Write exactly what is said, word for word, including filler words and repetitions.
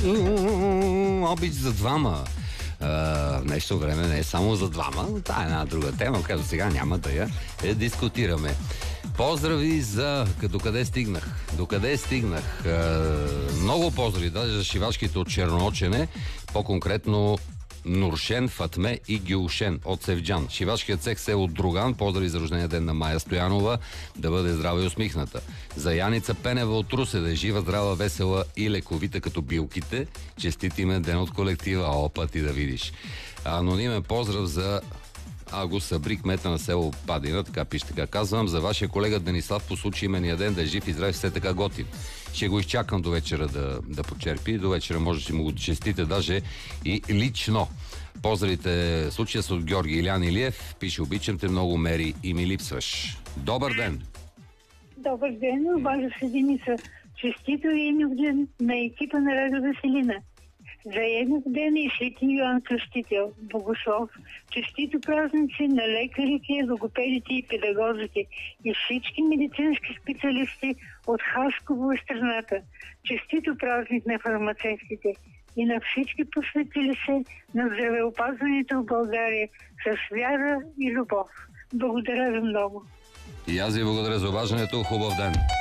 Обич за двама. В нещо време не е само за двама, но това е една друга тема, която сега няма да я е, дискутираме. Поздрави за... Докъде стигнах? Докъде стигнах? Много поздрави, даже за шивашките от Черноочене, по-конкретно Нуршен, Фатме и Гюлшен от Севджан. Шивашкият цех село Друган, поздрави за рождения ден на Майя Стоянова, да бъде здрава и усмихната. За Яница Пенева от Русе, да е жива, здрава, весела и лековита като билките. Честит им е ден от колектива, а опът и да видиш. Анонимен поздрав за Аго Сабри, кмета на село Падина, така пише, така казвам. За вашия колега Денислав по случай имения ден да е жив и здрав, все така готин. Ще го изчакам до вечера да, да почерпи. До вечера може да му го честите даже и лично. Поздравите, случая с от Георги Илян Илиев. Пише: обичам те много, Мери, и ми липсваш. Добър ден! Добър ден, обажда се Деница. Честито Енев ден на екипа на Радио Веселина. За Енев ден и Свети Йоан Кръстител, Богослов. Честито празници на лекарите, логопедите и педагозите и всички медицински специалисти от Хасково и страната. Честито празник на фармацевтите и на всички посветили се на здравеопазването в България с вяра и любов. Благодаря ви много. И аз ви благодаря за обаждането. Хубав ден!